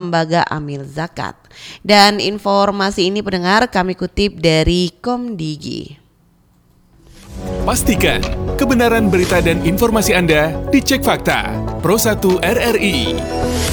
lembaga amil zakat. Dan informasi ini pendengar kami kutip dari Komdigi. Pastikan kebenaran berita dan informasi Anda dicek fakta. Pro 1 RRI.